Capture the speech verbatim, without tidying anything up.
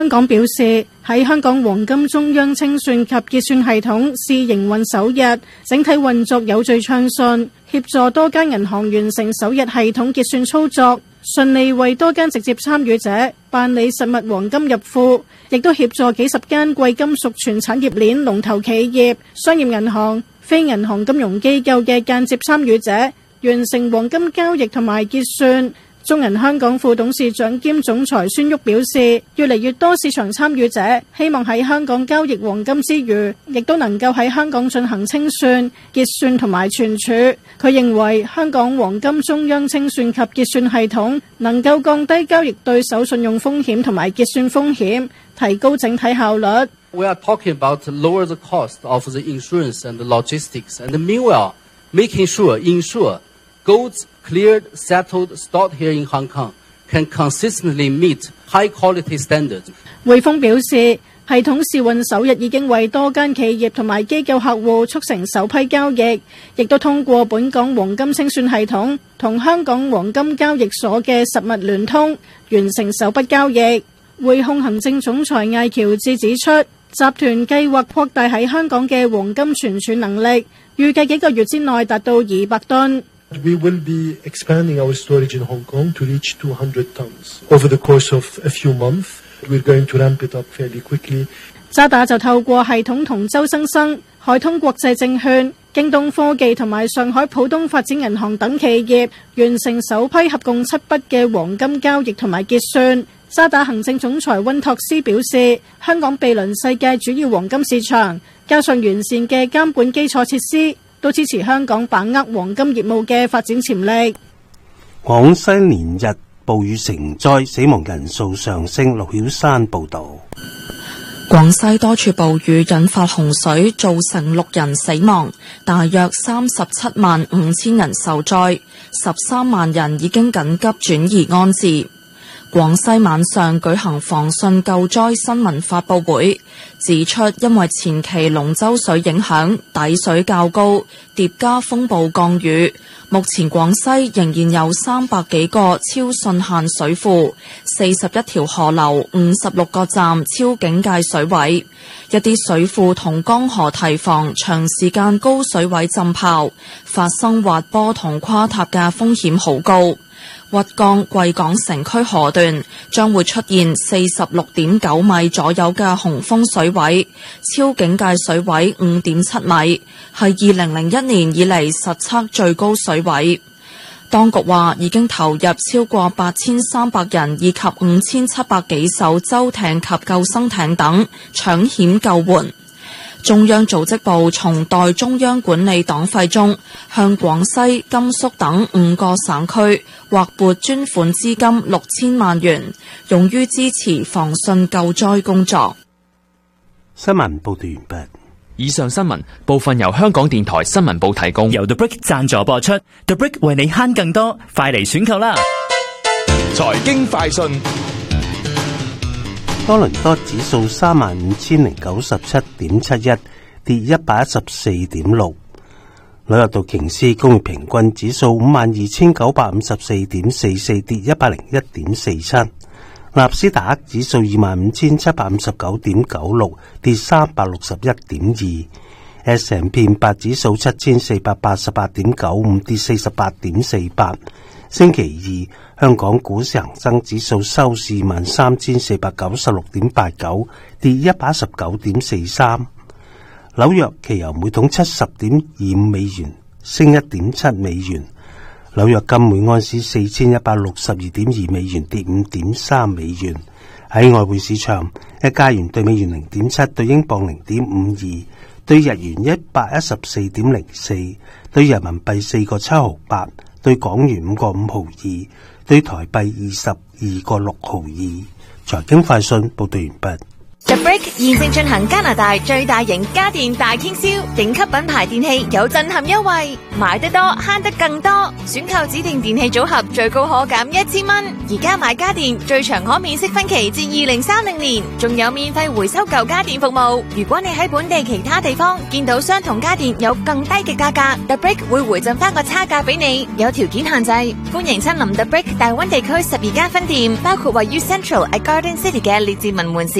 香港表示，喺香港黃金中央清算及結算系統試營運首日，整體運作有序暢順，協助多間銀行完成首日系統結算操作，順利為多間直接參與者辦理實物黃金入庫，亦都協助幾十間貴金屬全產業鏈龍頭企業、商業銀行、非銀行金融機構嘅間接參與者完成黃金交易同埋結算。中銀香港副董事長兼總裁孫旭表示，越嚟越多市場參與者希望喺香港交易黃金之餘，亦都能夠喺香港進行清算、結算同埋存儲。佢認為香港黃金中央清算及結算系統能夠降低交易對手信用風險同埋結算風險，提高整體效率。 We are talking about lower the cost of the insurance and the logistics, and meanwhile making sure insure goods cleared, settled, stored here in Hong Kong can consistently meet high quality standards. 匯豐表示，系統試運首日已經為多間企業同埋機構客戶促成首批交易，亦都通過本港黃金清算系統同香港黃金交易所嘅實物聯通，完成首筆交易。匯控行政總裁艾喬治指出，集團計劃擴大喺香港嘅黃金存儲能力，預計幾個月之內達到二百噸。 We will be expanding our storage in Hong Kong to reach two hundred tons over the course of a few months. We're going to ramp it up fairly quickly. 渣打就透過系統同周生生、海通國際證券、京東科技同埋上海浦東發展銀行等企業完成首批合共七筆嘅黃金交易同埋結算。渣打行政總裁溫托斯表示，香港毗鄰世界主要黃金市場，加上完善嘅監管基礎設施，都支持香港把握黃金業務嘅發展潛力。 廣西連日暴雨成災，死亡人數上升。陸曉山報導。 廣西多處暴雨引發洪水，造成六人死亡，大約三十七萬五千人受災，十三萬人已經緊急轉移安置。廣西晚上舉行防汛救災新聞發佈會，指出因為前期龍舟水影響，底水較高，疊加風暴降雨，目前廣西仍然有三百幾個超汛限水庫，四十一條河流，五十六個站超警戒水位，一啲水庫同江河堤防長時間高水位浸泡，發生滑坡同垮塌嘅風險好高。鬱江貴港城區河段將會出現四十六點九米左右嘅洪峰水位，超警戒水位五點七米，係二零零一年以嚟實測最高水位。當局話已經投入超過八千三百人以及五千七百幾艘舟艇及救生艇等搶險救援。中央組織部從代中央管理黨費中向廣西、甘肅等五個省區劃撥專款資金六千萬元，用於支持防汛救災工作。 新聞報道完畢。 以上新聞部分由香港電台新聞部提供， 由 The Brick 贊助播出。The Brick 為你慳更多，快嚟選購啦！ 財經快訊。 多倫多指數三萬五千零九十七點七一，跌一百一十四點六。紐約道瓊斯工業平均指數五萬二千九百五十四點四四，跌一百零一點四七。納斯達克指數二萬五千七百五十九點九六，跌三百六十一點二。S and P 五百指數七千四百八十八點九五，跌四十八點四八。星期二，香港股市恒生指數收市二萬三千四百九十六點八九，跌一百一十九點四三。紐約期油每桶七十點二五美元，升一點七美元。紐約金每盎司四千一百六十二點二美元，跌五點三美元。喺外匯市場，一加元對美元零點七，對英鎊零點五二，對日元一百一十四點零四，對人民幣四個七毫八。對港元五個五毫二，對台幣二十二個六毫二。財經快訊報道完畢。 The Brick 現正進行加拿大最大型家電大傾銷，頂級品牌電器有震撼優惠，買得多慳得更多，選購指定電器組合最高可減一千蚊。而家買家電最長可免息分期至二零三零年，仲有免費回收舊家電服務。如果你喺本地其他地方見到相同家電有更低嘅價格， The Brick 會回贈翻個差價俾你，有條件限制。歡迎親臨 The Brick 大灣地區十二間分店，包括位於 Central at Garden City 嘅列治文門市。